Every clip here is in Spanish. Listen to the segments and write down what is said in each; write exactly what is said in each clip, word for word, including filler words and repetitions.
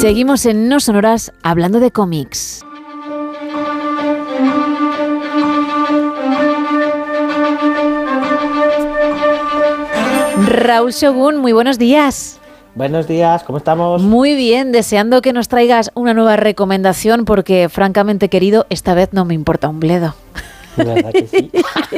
Seguimos en No Sonoras hablando de cómics. Raúl Según, muy buenos días. Buenos días, ¿cómo estamos? Muy bien, deseando que nos traigas una nueva recomendación porque, francamente, querido, esta vez no me importa un bledo. ¿Verdad que sí?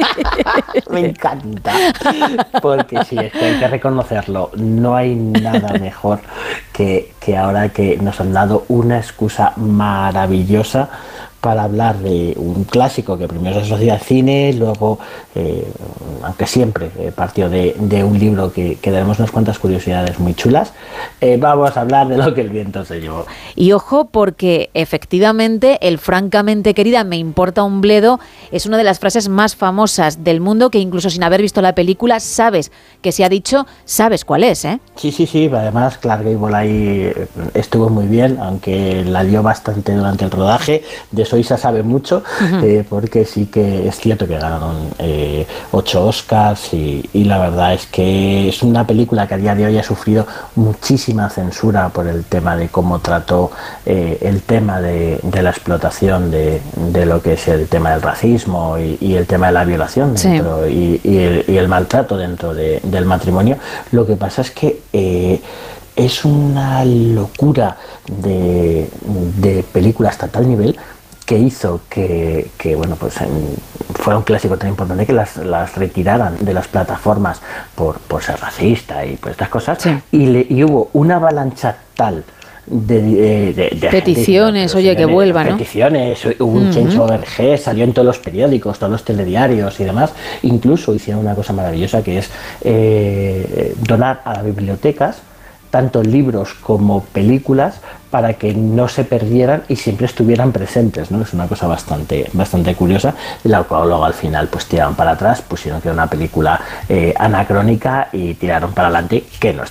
Me encanta. Porque sí, es que hay que reconocerlo. No hay nada mejor que, que ahora que nos han dado una excusa maravillosa para hablar de un clásico que primero se asocia al cine, luego, eh, aunque siempre eh, partió de, de un libro que, que tenemos unas cuantas curiosidades muy chulas, eh, vamos a hablar de Lo que el viento se llevó. Y ojo, porque efectivamente el francamente querida me importa un bledo es una de las frases más famosas del mundo que incluso sin haber visto la película sabes que se ha dicho, sabes cuál es, ¿eh? Sí, sí, sí, además Clark Gable ahí estuvo muy bien, aunque la dio bastante durante el rodaje. De eso Isa sabe mucho, uh-huh. eh, porque sí que es cierto que ganaron eh, ocho Oscars y, y la verdad es que es una película que a día de hoy ha sufrido muchísima censura por el tema de cómo trató eh, el tema de, de la explotación de, de lo que es el tema del racismo y, y el tema de la violación dentro, sí. y, y, el, y el maltrato dentro de, del matrimonio. Lo que pasa es que eh, es una locura de, de película hasta tal nivel que hizo que, que bueno, pues en, fuera un clásico tan importante que las, las retiraran de las plataformas por, por ser racista y por estas cosas, sí. y, le, y hubo una avalancha tal de, de, de, de peticiones, gente, oye, que vuelva, ¿no? Peticiones, hubo un uh-huh. change punto org, salió en todos los periódicos, todos los telediarios y demás. Incluso hicieron una cosa maravillosa que es eh, donar a las bibliotecas tanto libros como películas para que no se perdieran y siempre estuvieran presentes, ¿no? Es una cosa bastante, bastante curiosa, la cual luego al final pues tiraron para atrás, pusieron que era una película eh, anacrónica y tiraron para adelante que no está